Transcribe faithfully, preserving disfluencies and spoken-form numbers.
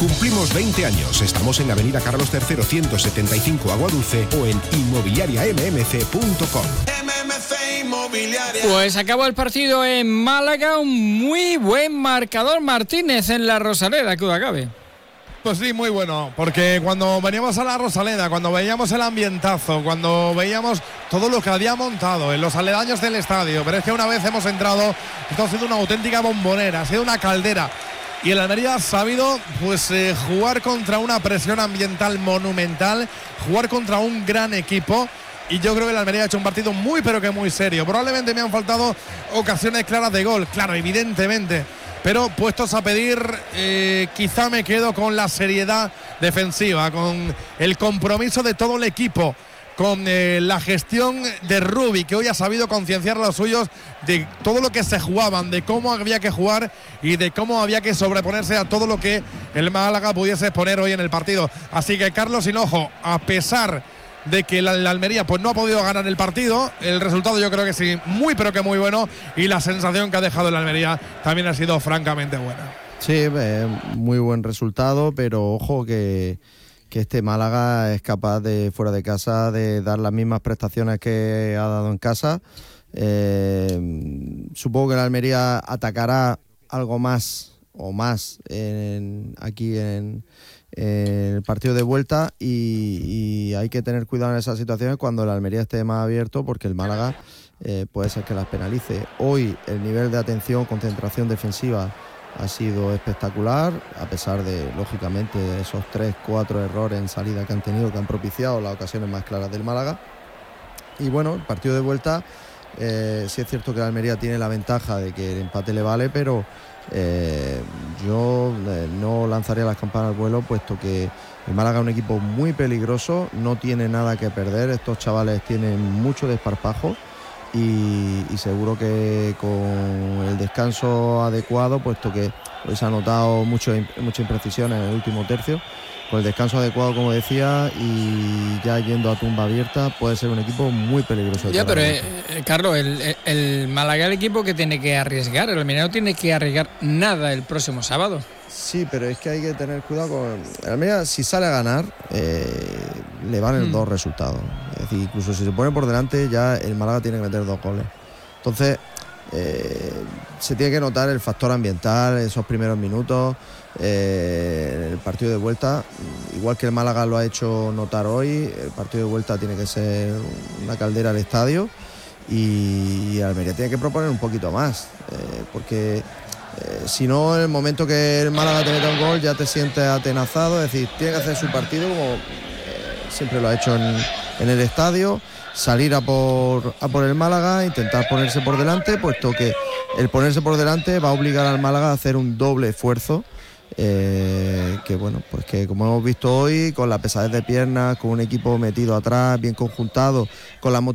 Cumplimos veinte años. Estamos en Avenida Carlos tercero, ciento setenta y cinco, Agua Dulce, o en inmobiliaria m m c punto com. M M C Inmobiliaria. Pues acabó el partido en Málaga, un muy buen marcador Martínez en la Rosaleda, que acabe. Pues sí, muy bueno, porque cuando veníamos a la Rosaleda, cuando veíamos el ambientazo, cuando veíamos todo lo que había montado en los aledaños del estadio, pero es que una vez hemos entrado, esto ha sido una auténtica bombonera, ha sido una caldera, y el Almería ha sabido pues eh, jugar contra una presión ambiental monumental, jugar contra un gran equipo. Y yo creo que el Almería ha hecho un partido muy pero que muy serio. Probablemente me han faltado ocasiones claras de gol, claro, evidentemente. Pero puestos a pedir, eh, quizá me quedo con la seriedad defensiva, con el compromiso de todo el equipo, con eh, la gestión de Rubi, que hoy ha sabido concienciar a los suyos de todo lo que se jugaban, de cómo había que jugar y de cómo había que sobreponerse a todo lo que el Málaga pudiese exponer hoy en el partido. Así que Carlos Hinojo, a pesar de que la, la Almería pues no ha podido ganar el partido, el resultado yo creo que sí, muy pero que muy bueno, y la sensación que ha dejado el Almería también ha sido francamente buena. Sí, eh, muy buen resultado, pero ojo que, que este Málaga es capaz de, fuera de casa, de dar las mismas prestaciones que ha dado en casa. Eh, supongo que la Almería atacará algo más o más en, aquí en el partido de vuelta, y, y hay que tener cuidado en esas situaciones cuando el Almería esté más abierto, porque el Málaga eh, puede ser que las penalice. Hoy el nivel de atención, concentración defensiva ha sido espectacular, a pesar de, lógicamente, esos tres, cuatro errores en salida que han tenido, que han propiciado las ocasiones más claras del Málaga. Y bueno, el partido de vuelta, eh, sí es cierto que la Almería tiene la ventaja de que el empate le vale, pero Eh, yo eh, no lanzaría las campanas al vuelo, puesto que el Málaga es un equipo muy peligroso, no tiene nada que perder, estos chavales tienen mucho desparpajo, y, y seguro que con el descanso adecuado, puesto que hoy se ha notado mucho, mucha imprecisión en el último tercio, con el descanso adecuado, como decía, y ya yendo a tumba abierta, puede ser un equipo muy peligroso. Ya, pero eh, eh, Carlos, el, el, el Málaga es el equipo que tiene que arriesgar, el Almería no tiene que arriesgar nada el próximo sábado. Sí, pero es que hay que tener cuidado con el Almería. Si sale a ganar, eh, le valen mm. dos resultados. Es decir, incluso si se pone por delante, ya el Málaga tiene que meter dos goles. Entonces, eh, se tiene que notar el factor ambiental, esos primeros minutos. Eh, el partido de vuelta, igual que el Málaga lo ha hecho notar hoy, el partido de vuelta tiene que ser una caldera al estadio, y Almería tiene que proponer un poquito más, eh, porque eh, si no, en el momento que el Málaga te meta un gol ya te sientes atenazado. Es decir, tiene que hacer su partido como eh, siempre lo ha hecho en, en el estadio, salir a por, a por el Málaga, intentar ponerse por delante, puesto que el ponerse por delante va a obligar al Málaga a hacer un doble esfuerzo. Eh, que bueno, pues que como hemos visto hoy, con la pesadez de piernas, con un equipo metido atrás, bien conjuntado, con la motivación